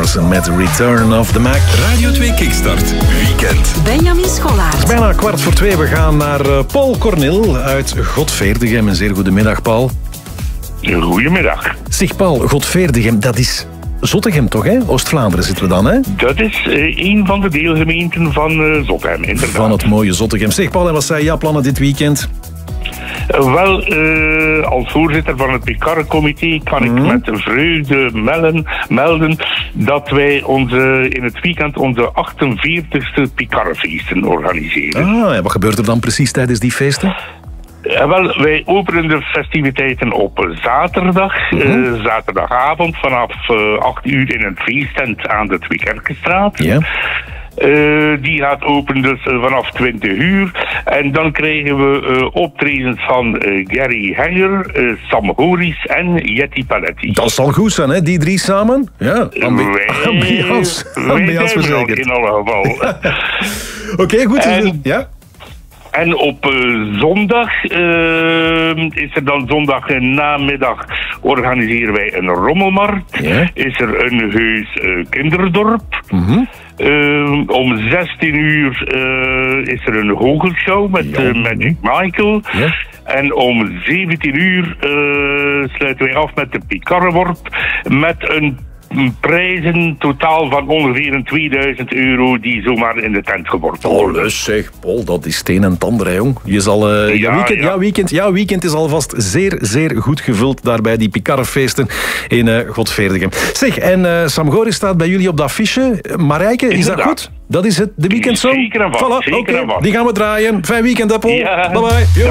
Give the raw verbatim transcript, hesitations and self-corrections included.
Morrison met Return of the Mac. Radio twee Kickstart. Weekend. Benjamin Scholaert. Bijna kwart voor twee. We gaan naar Paul Cornil uit Godveerdegem. Een zeer goede middag, Paul. Goedemiddag. Zeg, Paul, Godveerdegem, dat is Zottegem toch, hè? Oost-Vlaanderen zitten we dan, hè? Dat is uh, een van de deelgemeenten van uh, Zottegem, inderdaad. Van het mooie Zottegem. Zeg, Paul, en wat zijn jouw plannen dit weekend? Uh, wel, uh, als voorzitter van het Pikarrencomité kan mm. ik met vreugde melden, melden dat wij onze, in het weekend onze achtenveertigste Pikarrefeesten organiseren. Ah, en wat gebeurt er dan precies tijdens die feesten? Ja, wel, wij openen de festiviteiten op zaterdag, mm-hmm. uh, zaterdagavond vanaf uh, acht uur in een feesttent aan de Tweekerkenstraat. Ja. Uh, die gaat open dus uh, vanaf twintig uur. En dan krijgen we uh, optredens van uh, Gary Henger, uh, Sam Horis en Jetty Paletti. Dat zal goed zijn, hè? Die drie samen? Ja, ambiance. Ambiance verzekerd. In alle geval. Oké, okay, goed. En, ja. En op uh, zondag uh, is er dan zondag namiddag organiseren wij een rommelmarkt. Yeah. Is er een heus uh, kinderdorp. Mm-hmm. Uh, om zestien uur uh, is er een hogelshow met ja. uh, Magic Michael. Yeah. En om zeventien uur uh, sluiten wij af met de Pikarreworp met een prijzen totaal van ongeveer tweeduizend euro die zomaar in de tent geworpen worden. Oh, zeg, Paul, dat is steen en tanden, hè, jong. Je zal, uh, ja, jouw, weekend, ja. Jouw, weekend, jouw weekend is alvast zeer, zeer goed gevuld daarbij die Pikarrefeesten in uh, Godveerdegem. Zeg, en uh, Sam Goris staat bij jullie op dat affiche. Marijke, is Inderdaad. dat goed? Dat is het, de weekendsong? Zeker en wat. Voilà, zeker okay. en wat. Die gaan we draaien. Fijn weekend, hè, Paul. Ja. Bye bye.